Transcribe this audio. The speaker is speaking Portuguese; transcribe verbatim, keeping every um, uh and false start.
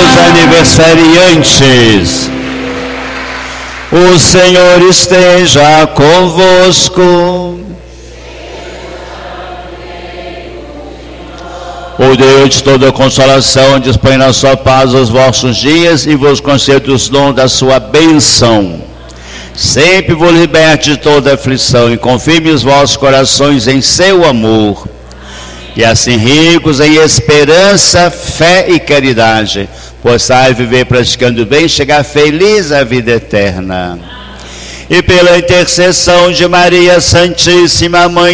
os aniversariantes. O Senhor esteja convosco. O Deus de toda consolação dispõe na sua paz os vossos dias e vos conceda os dons da sua bênção. Sempre vos liberte de toda aflição e confirme os vossos corações em seu amor. E assim, ricos em esperança, fé e caridade, possais viver praticando o bem e chegar feliz à vida eterna. E pela intercessão de Maria Santíssima, Mãe